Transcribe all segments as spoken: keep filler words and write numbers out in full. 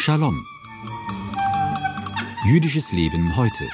Shalom. Jüdisches Leben heute.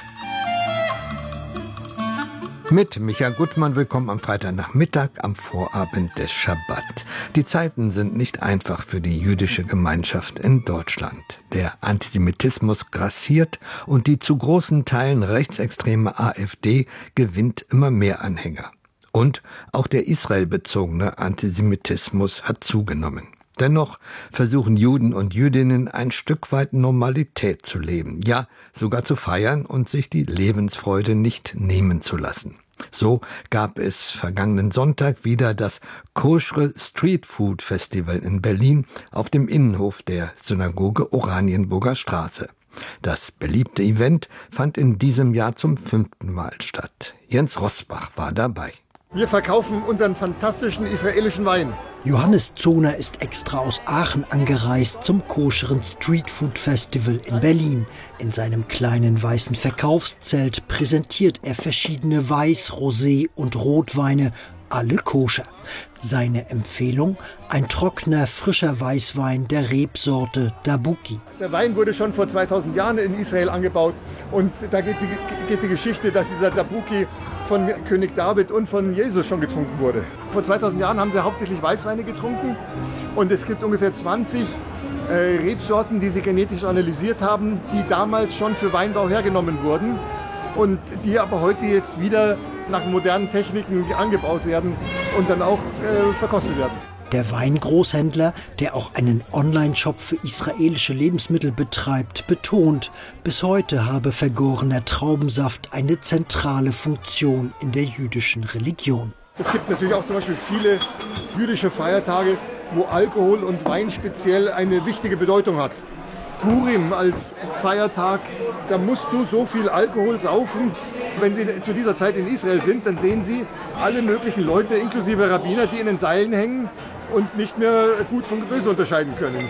Mit Michael Gutmann, willkommen am Freitagnachmittag, am Vorabend des Schabbat. Die Zeiten sind nicht einfach für die jüdische Gemeinschaft in Deutschland. Der Antisemitismus grassiert und die zu großen Teilen rechtsextreme AfD gewinnt immer mehr Anhänger. Und auch der israelbezogene Antisemitismus hat zugenommen. Dennoch versuchen Juden und Jüdinnen ein Stück weit Normalität zu leben, ja sogar zu feiern und sich die Lebensfreude nicht nehmen zu lassen. So gab es vergangenen Sonntag wieder das Koschere Street Food Festival in Berlin auf dem Innenhof der Synagoge Oranienburger Straße. Das beliebte Event fand in diesem Jahr zum fünften Mal statt. Jens Rosbach war dabei. Wir verkaufen unseren fantastischen israelischen Wein. Johannes Zohner ist extra aus Aachen angereist zum Koscheren Street Food Festival in Berlin. In seinem kleinen weißen Verkaufszelt präsentiert er verschiedene Weiß-, Rosé- und Rotweine, alle koscher. Seine Empfehlung? Ein trockener, frischer Weißwein der Rebsorte Dabuki. Der Wein wurde schon vor zweitausend Jahren in Israel angebaut. Und da geht die, geht die Geschichte, dass dieser Dabuki von König David und von Jesus schon getrunken wurde. Vor zweitausend Jahren haben sie hauptsächlich Weißweine getrunken. Und es gibt ungefähr zwanzig äh, Rebsorten, die sie genetisch analysiert haben, die damals schon für Weinbau hergenommen wurden. Und die aber heute jetzt wieder nach modernen Techniken angebaut werden und dann auch äh, verkostet werden. Der Weingroßhändler, der auch einen Online-Shop für israelische Lebensmittel betreibt, betont, bis heute habe vergorener Traubensaft eine zentrale Funktion in der jüdischen Religion. Es gibt natürlich auch zum Beispiel viele jüdische Feiertage, wo Alkohol und Wein speziell eine wichtige Bedeutung hat. Purim als Feiertag, da musst du so viel Alkohol saufen. Wenn Sie zu dieser Zeit in Israel sind, dann sehen Sie alle möglichen Leute, inklusive Rabbiner, die in den Seilen hängen und nicht mehr gut von böse unterscheiden können.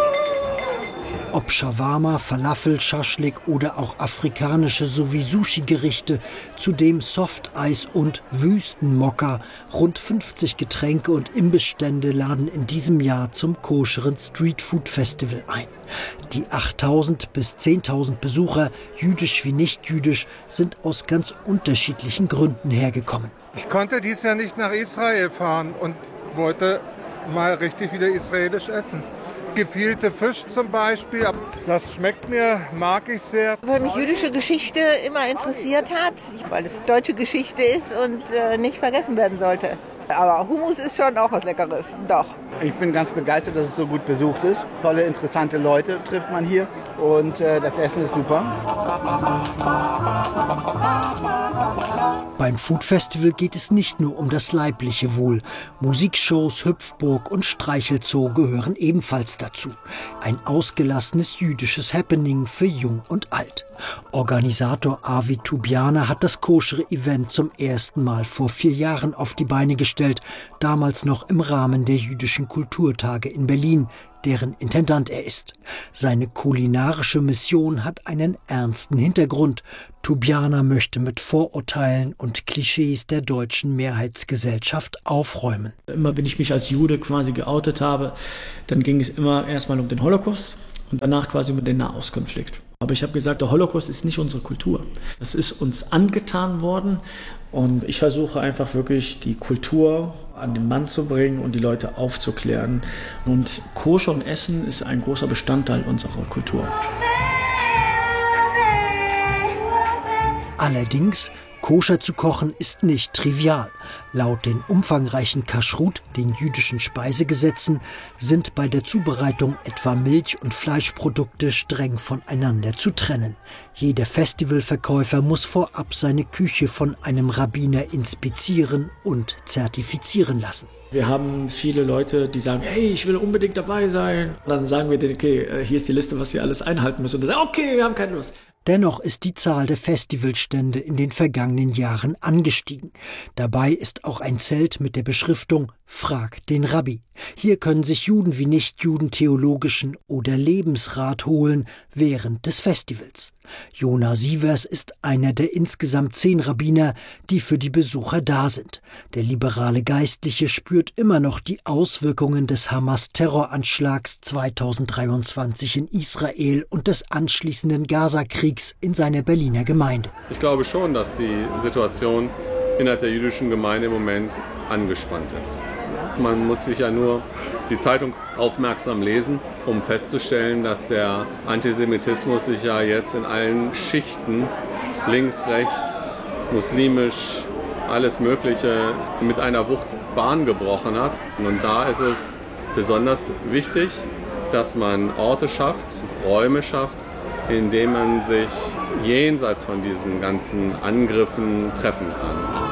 Ob Shawarma, Falafel, Schaschlik oder auch afrikanische sowie Sushi-Gerichte, zudem Softeis und Wüstenmokka. Rund fünfzig Getränke und Imbissstände laden in diesem Jahr zum Koscheren Street Food Festival ein. Die achttausend bis zehntausend Besucher, jüdisch wie nicht jüdisch, sind aus ganz unterschiedlichen Gründen hergekommen. Ich konnte dieses Jahr nicht nach Israel fahren und wollte mal richtig wieder israelisch essen. Gefielte Fisch zum Beispiel, das schmeckt mir, mag ich sehr. Weil mich jüdische Geschichte immer interessiert hat, weil es deutsche Geschichte ist und äh, nicht vergessen werden sollte. Aber Hummus ist schon auch was Leckeres, doch. Ich bin ganz begeistert, dass es so gut besucht ist. Tolle, interessante Leute trifft man hier und äh, das Essen ist super. Beim Food Festival geht es nicht nur um das leibliche Wohl. Musikshows, Hüpfburg und Streichelzoo gehören ebenfalls dazu. Ein ausgelassenes jüdisches Happening für Jung und Alt. Organisator Avi Tubiana hat das koschere Event zum ersten Mal vor vier Jahren auf die Beine gestellt, damals noch im Rahmen der jüdischen Kulturtage in Berlin, deren Intendant er ist. Seine kulinarische Mission hat einen ernsten Hintergrund. Tubiana möchte mit Vorurteilen und Klischees der deutschen Mehrheitsgesellschaft aufräumen. Immer wenn ich mich als Jude quasi geoutet habe, dann ging es immer erstmal um den Holocaust und danach quasi um den Nahostkonflikt. Aber ich habe gesagt, der Holocaust ist nicht unsere Kultur. Das ist uns angetan worden und ich versuche einfach wirklich die Kultur an den Mann zu bringen und die Leute aufzuklären. Und Koscher und Essen ist ein großer Bestandteil unserer Kultur. Allerdings, koscher zu kochen ist nicht trivial. Laut den umfangreichen Kashrut, den jüdischen Speisegesetzen, sind bei der Zubereitung etwa Milch- und Fleischprodukte streng voneinander zu trennen. Jeder Festivalverkäufer muss vorab seine Küche von einem Rabbiner inspizieren und zertifizieren lassen. Wir haben viele Leute, die sagen, hey, ich will unbedingt dabei sein. Dann sagen wir denen, okay, hier ist die Liste, was ihr alles einhalten müsst. Und dann sagen, okay, wir haben keine Lust. Dennoch ist die Zahl der Festivalstände in den vergangenen Jahren angestiegen. Dabei ist auch ein Zelt mit der Beschriftung »Frag den Rabbi«. Hier können sich Juden wie Nichtjuden theologischen oder Lebensrat holen während des Festivals. Jona Sievers ist einer der insgesamt zehn Rabbiner, die für die Besucher da sind. Der liberale Geistliche spürt immer noch die Auswirkungen des Hamas-Terroranschlags zweitausenddreiundzwanzig in Israel und des anschließenden Gaza-Kriegs in seiner Berliner Gemeinde. Ich glaube schon, dass die Situation innerhalb der jüdischen Gemeinde im Moment angespannt ist. Man muss sich ja nur die Zeitung aufmerksam lesen, um festzustellen, dass der Antisemitismus sich ja jetzt in allen Schichten, links, rechts, muslimisch, alles Mögliche, mit einer Wucht Bahn gebrochen hat. Und da ist es besonders wichtig, dass man Orte schafft, Räume schafft, in denen man sich jenseits von diesen ganzen Angriffen treffen kann.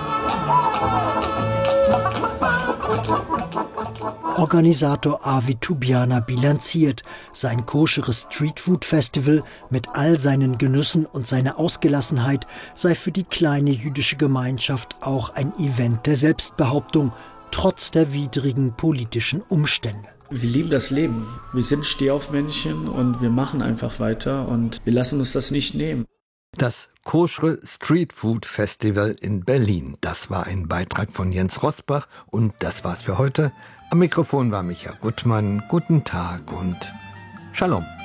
Organisator Avi Tubiana bilanziert, sein koscheres Streetfood-Festival mit all seinen Genüssen und seiner Ausgelassenheit sei für die kleine jüdische Gemeinschaft auch ein Event der Selbstbehauptung, trotz der widrigen politischen Umstände. Wir lieben das Leben. Wir sind Stehaufmännchen und wir machen einfach weiter und wir lassen uns das nicht nehmen. Das Koschere Street Food Festival in Berlin. Das war ein Beitrag von Jens Rosbach und das war's für heute. Am Mikrofon war Micha Gutmann. Guten Tag und Shalom.